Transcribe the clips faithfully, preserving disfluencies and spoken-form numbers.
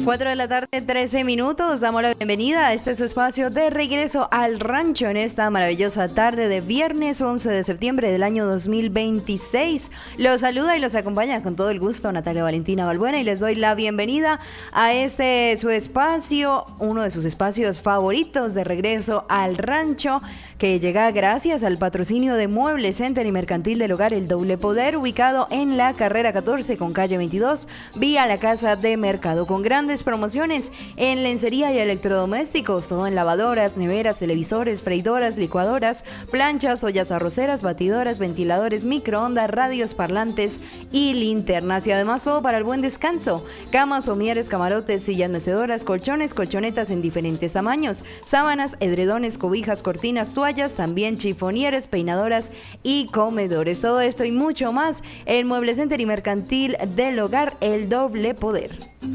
cuatro de la tarde, trece minutos. Damos la bienvenida a este su espacio de regreso al rancho en esta maravillosa tarde de viernes once de septiembre del año dos mil veintiséis. Los saluda y los acompaña con todo el gusto Natalia Valentina Balbuena y les doy la bienvenida a este su espacio, uno de sus espacios favoritos de regreso al rancho, que llega gracias al patrocinio de Muebles Center y Mercantil del Hogar El Doble Poder, ubicado en la carrera catorce con calle veintidós, vía la Casa de Mercado, con grandes promociones en lencería y electrodomésticos, todo en lavadoras, neveras, televisores, freidoras, licuadoras, planchas, ollas arroceras, batidoras, ventiladores, microondas, radios, parlantes y linternas, y además todo para el buen descanso: camas, somieres, camarotes, sillas mecedoras, colchones, colchonetas en diferentes tamaños, sábanas, edredones, cobijas, cortinas, toallas, también chifonieres, peinadoras y comedores. Todo esto y mucho más en Mueble Center y Mercantil del Hogar El Doble Poder.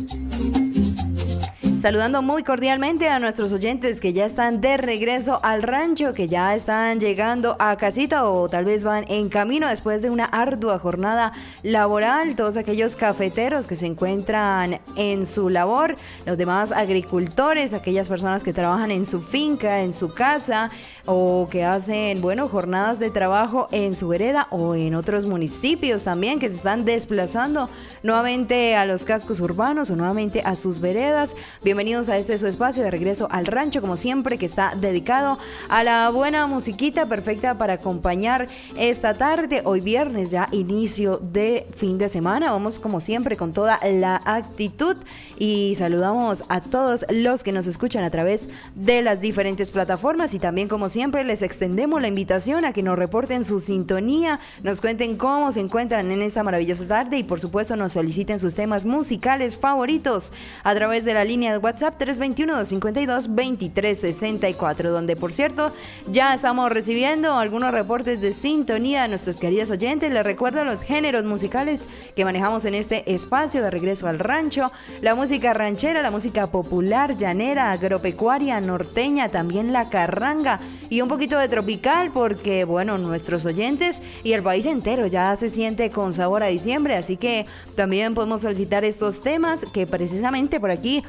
Saludando muy cordialmente a nuestros oyentes que ya están de regreso al rancho, que ya están llegando a casita o tal vez van en camino después de una ardua jornada laboral, todos aquellos cafeteros que se encuentran en su labor, los demás agricultores, aquellas personas que trabajan en su finca, en su casa, o que hacen, bueno, jornadas de trabajo en su vereda o en otros municipios también, que se están desplazando nuevamente a los cascos urbanos o nuevamente a sus veredas. Bienvenidos a este su espacio de regreso al rancho, como siempre, que está dedicado a la buena musiquita perfecta para acompañar esta tarde, hoy viernes, ya inicio de fin de semana. Vamos como siempre con toda la actitud y saludamos a todos los que nos escuchan a través de las diferentes plataformas, y también como siempre les extendemos la invitación a que nos reporten su sintonía, nos cuenten cómo se encuentran en esta maravillosa tarde y por supuesto nos soliciten sus temas musicales favoritos a través de la línea de WhatsApp tres dos uno, dos cinco dos, dos tres seis cuatro, donde por cierto ya estamos recibiendo algunos reportes de sintonía de nuestros queridos oyentes. Les recuerdo los géneros musicales que manejamos en este espacio de regreso al rancho: la música ranchera, la música popular, llanera, agropecuaria, norteña, también la carranga y un poquito de tropical, porque bueno, nuestros oyentes y el país entero ya se siente con sabor a diciembre, así que también podemos solicitar estos temas que precisamente por aquí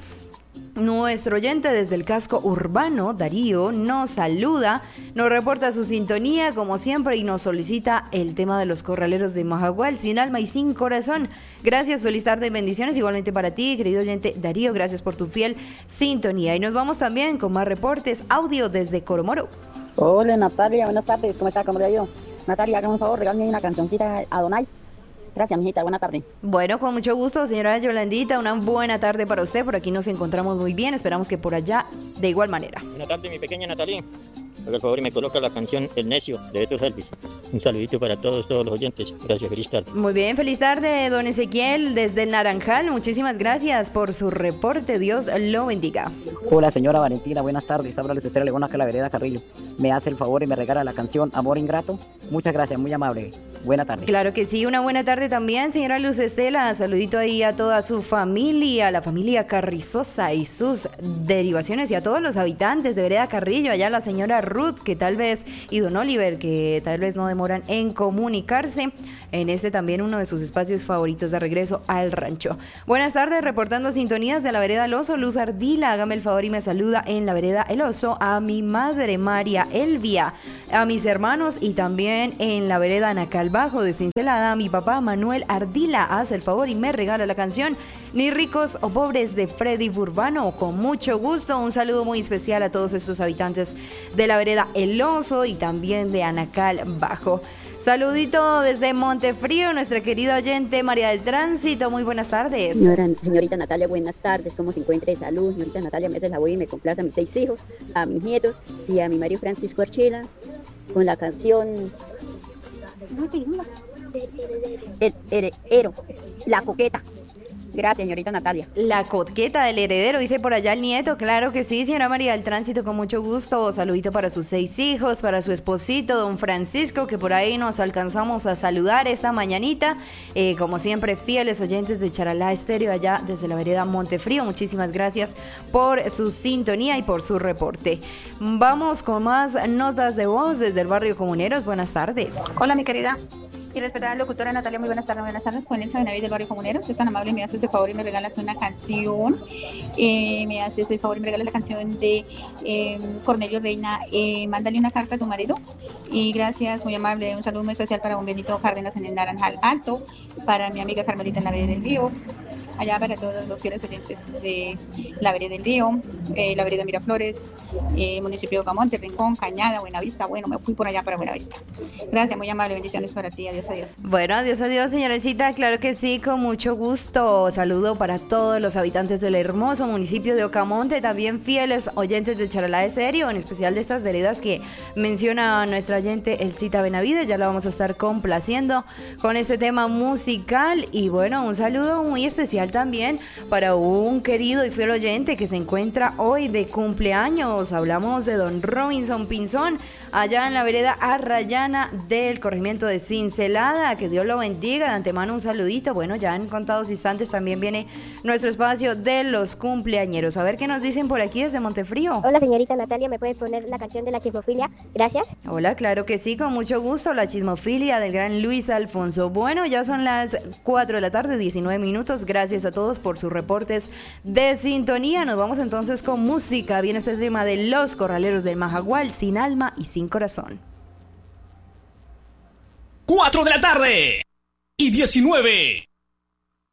nuestro oyente desde el casco urbano, Darío, nos saluda, nos reporta su sintonía como siempre y nos solicita el tema de los corraleros de Majagual, sin alma y sin corazón. Gracias, feliz tarde y bendiciones igualmente para ti, querido oyente Darío, gracias por tu fiel sintonía. Y nos vamos también con más reportes audio desde Coromoro. Hola Natalia, buenas tardes, ¿cómo está? ¿Cómo le va yo? Natalia, hágame un favor, regálame una cancioncita a Donay. Gracias, mijita, buena tarde. Bueno, con mucho gusto, señora Yolandita, una buena tarde para usted. Por aquí nos encontramos muy bien, esperamos que por allá de igual manera. Buena tarde, mi pequeña Natalia. Por favor, y me coloca la canción El Necio de Beto Elvis. Un saludito para todos, todos los oyentes. Gracias, feliz tarde. Muy bien, feliz tarde, don Ezequiel, desde el Naranjal. Muchísimas gracias por su reporte. Dios lo bendiga. Hola, señora Valentina, buenas tardes. Habla Luis Esther Legón, acá la vereda Carrillo. Me hace el favor y me regala la canción Amor Ingrato. Muchas gracias, muy amable. Buena tarde. Claro que sí, una buena tarde también, señora Luz Estela. Saludito ahí a toda su familia, a la familia Carrizosa y sus derivaciones, y a todos los habitantes de vereda Carrillo, allá la señora Ruth, que tal vez, y don Oliver, que tal vez no demoran en comunicarse en este también uno de sus espacios favoritos de regreso al rancho. Buenas tardes, reportando sintonías de la vereda El Oso, Luz Ardila, hágame el favor y me saluda en la vereda El Oso a mi madre María Elvia, a mis hermanos, y también en la vereda Nacal Bajo de Cincelada a mi papá Manuel Ardila. Hace el favor y me regala la canción Ni ricos o pobres de Freddy Burbano. Con mucho gusto, un saludo muy especial a todos estos habitantes de la vereda El Oso y también de Anacal Bajo. Saludito desde Montefrío, nuestra querida oyente María del Tránsito. Muy buenas tardes. Señora, señorita Natalia, buenas tardes. ¿Cómo se encuentra de salud? Señorita Natalia, me hace la voy y me complace a mis seis hijos, a mis nietos y a mi Mario Francisco Archila con la canción El Heredero, La Coqueta. Gracias, señorita Natalia. La coqueta del heredero, dice por allá el nieto. Claro que sí, señora María del Tránsito, con mucho gusto. Saludito para sus seis hijos, para su esposito, don Francisco, que por ahí nos alcanzamos a saludar esta mañanita. Eh, como siempre, fieles oyentes de Charalá Estéreo, allá desde la vereda Montefrío. Muchísimas gracias por su sintonía y por su reporte. Vamos con más notas de voz desde el barrio Comuneros. Buenas tardes. Hola, mi querida. mi respetada locutora Natalia, muy buenas tardes, buenas tardes, con Elsa Benavides del barrio Comuneros. Si es tan amable, me haces el favor y me regalas una canción. Eh, me haces el favor y me regalas la canción de eh, Cornelio Reina, eh, Mándale una carta a tu marido. Y gracias, muy amable. Un saludo muy especial para un Benito Cárdenas en el Naranjal Alto, para mi amiga Carmelita en la Vereda del Río, allá para todos los fieles oyentes de la Vereda del Río, eh, la Vereda Miraflores, eh, municipio de Ocamonte, Rincón, Cañada, Buenavista. Bueno, me fui por allá para Buenavista. Gracias, muy amable, bendiciones para ti, adiós, adiós. Bueno, adiós, adiós, señorita, claro que sí, con mucho gusto. Saludo para todos los habitantes del hermoso municipio de Ocamonte, también fieles oyentes de Charalá de Serio, en especial de estas veredas que menciona nuestra oyente Elcita Benavides. Ya la vamos a estar complaciendo con este tema musical. Y bueno, un saludo muy especial también para un querido y fiel oyente que se encuentra hoy de cumpleaños. Hablamos de don Robinson Pinzón, allá en la vereda Arrayana del corregimiento de Cincelada. Que Dios lo bendiga, de antemano un saludito. Bueno, ya en contados instantes también viene nuestro espacio de los cumpleañeros. A ver qué nos dicen por aquí desde Montefrío. Hola, señorita Natalia, ¿me puede poner la canción de la chismofilia? Gracias. Hola, claro que sí, con mucho gusto, la chismofilia del gran Luis Alfonso. Bueno, ya son las cuatro de la tarde, diecinueve minutos. Gracias a todos por sus reportes de sintonía. Nos vamos entonces con música. Viene este tema de Los Corraleros del Majagual, Sin Alma y Sin Corazón. cuatro de la tarde y diecinueve